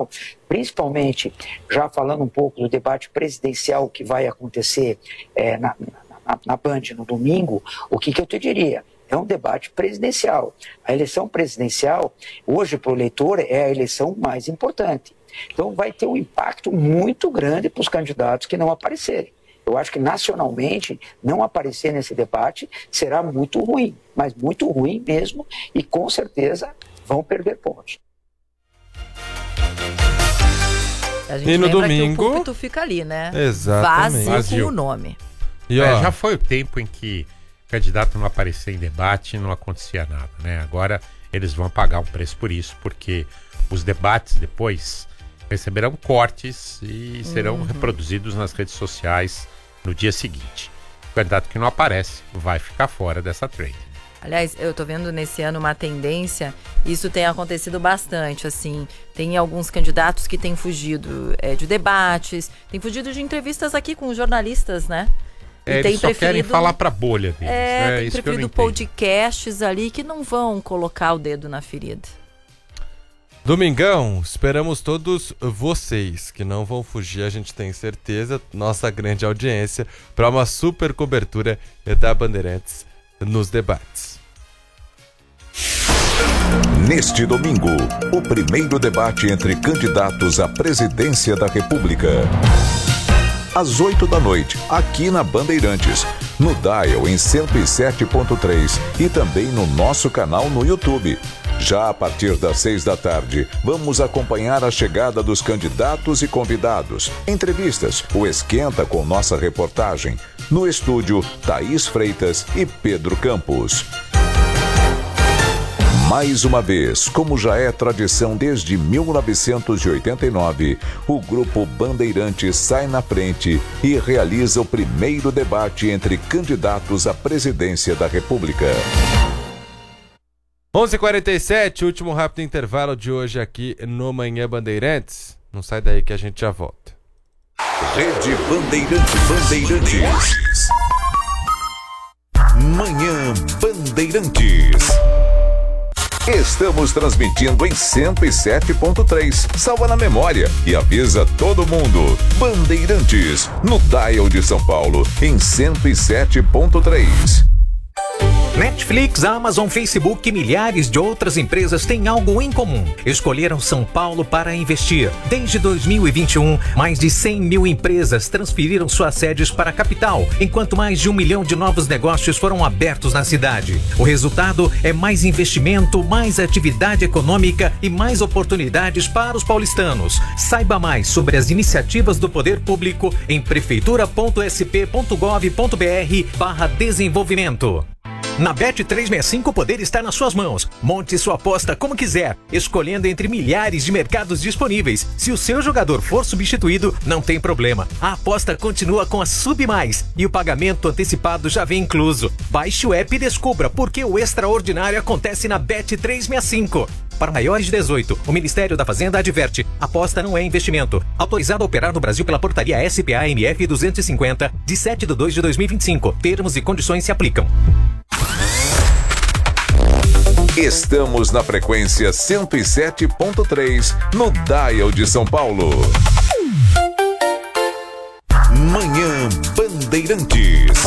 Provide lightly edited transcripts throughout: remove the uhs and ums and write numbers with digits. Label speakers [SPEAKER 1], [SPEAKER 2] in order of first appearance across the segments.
[SPEAKER 1] nacional, principalmente já falando um pouco do debate presidencial que vai acontecer na Band no domingo, o que eu te diria? É um debate presidencial. A eleição presidencial, hoje para o eleitor, é a eleição mais importante. Então vai ter um impacto muito grande para os candidatos que não aparecerem. Eu acho que nacionalmente não aparecer nesse debate será muito ruim, mas muito ruim mesmo, e com certeza vão perder pontos.
[SPEAKER 2] A gente
[SPEAKER 3] e no
[SPEAKER 2] lembra
[SPEAKER 3] domingo
[SPEAKER 2] que o púlpito fica ali, né?
[SPEAKER 3] Exatamente.
[SPEAKER 2] Vazio com o nome.
[SPEAKER 3] E, ó,
[SPEAKER 4] já foi o tempo em que o candidato não aparecia em debate e não acontecia nada, né? Agora eles vão pagar um preço por isso, porque os debates depois receberão cortes e serão reproduzidos nas redes sociais no dia seguinte. O candidato que não aparece vai ficar fora dessa trend.
[SPEAKER 2] Aliás, eu tô vendo nesse ano uma tendência, isso tem acontecido bastante, assim, tem alguns candidatos que têm fugido de debates, têm fugido de entrevistas aqui com jornalistas, né? E
[SPEAKER 4] eles só querem falar pra bolha deles.
[SPEAKER 2] Tem
[SPEAKER 4] isso
[SPEAKER 2] preferido podcasts ali que não vão colocar o dedo na ferida.
[SPEAKER 3] Domingão, esperamos todos vocês que não vão fugir, a gente tem certeza, nossa grande audiência, para uma super cobertura da Bandeirantes nos debates.
[SPEAKER 5] Neste domingo, o primeiro debate entre candidatos à presidência da República. Às 8h, aqui na Bandeirantes, no Dial em 107.3 e também no nosso canal no YouTube. Já a partir das 6h, vamos acompanhar a chegada dos candidatos e convidados, entrevistas, o Esquenta com nossa reportagem. No estúdio, Thaís Freitas e Pedro Campos. Mais uma vez, como já é tradição desde 1989, o Grupo Bandeirantes sai na frente e realiza o primeiro debate entre candidatos à presidência da República.
[SPEAKER 3] 11h47, último rápido intervalo de hoje aqui no Manhã Bandeirantes. Não sai daí que a gente já volta.
[SPEAKER 5] Rede Bandeirantes. Manhã Bandeirantes. Estamos transmitindo em 107.3. Salva na memória e avisa todo mundo. Bandeirantes, no Dial de São Paulo, em 107.3.
[SPEAKER 6] Netflix, Amazon, Facebook e milhares de outras empresas têm algo em comum. Escolheram São Paulo para investir. Desde 2021, mais de 100 mil empresas transferiram suas sedes para a capital, enquanto mais de 1 milhão de novos negócios foram abertos na cidade. O resultado é mais investimento, mais atividade econômica e mais oportunidades para os paulistanos. Saiba mais sobre as iniciativas do poder público em prefeitura.sp.gov.br/desenvolvimento. Na Bet365 o poder está nas suas mãos. Monte sua aposta como quiser, escolhendo entre milhares de mercados disponíveis. Se o seu jogador for substituído, não tem problema. A aposta continua com a Sub Mais e o pagamento antecipado já vem incluso. Baixe o app e descubra por que o extraordinário acontece na Bet365. Para maiores de 18, o Ministério da Fazenda adverte: aposta não é investimento. Autorizado a operar no Brasil pela portaria SPA-MF 250, de 7/2/2025. Termos e condições se aplicam.
[SPEAKER 5] Estamos na frequência 107.3, no Dial de São Paulo. Manhã Bandeirantes.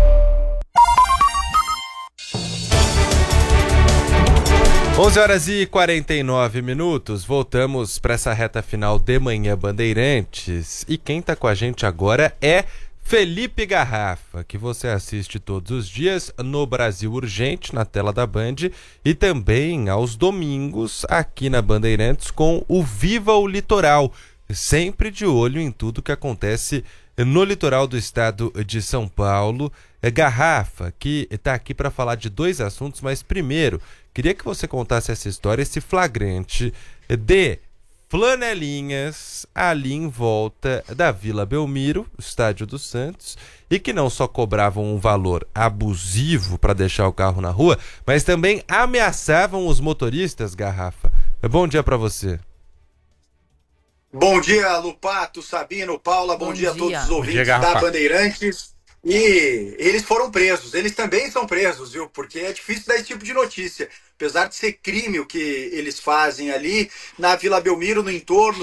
[SPEAKER 3] Onze horas e 49 minutos, voltamos para essa reta final de Manhã Bandeirantes. E quem está com a gente agora é Felipe Garrafa, que você assiste todos os dias no Brasil Urgente, na tela da Band, e também aos domingos aqui na Bandeirantes com o Viva o Litoral, sempre de olho em tudo que acontece no litoral do estado de São Paulo. Garrafa, que está aqui para falar de dois assuntos, mas primeiro, queria que você contasse essa história, esse flagrante de flanelinhas ali em volta da Vila Belmiro, estádio do Santos, e que não só cobravam um valor abusivo para deixar o carro na rua, mas também ameaçavam os motoristas, Garrafa. Bom dia para você.
[SPEAKER 7] Bom dia, Lupato, Sabino, Paula, bom dia a todos os ouvintes da Bandeirantes. E eles foram presos, eles também são presos, viu? Porque é difícil dar esse tipo de notícia. Apesar de ser crime o que eles fazem ali na Vila Belmiro, no entorno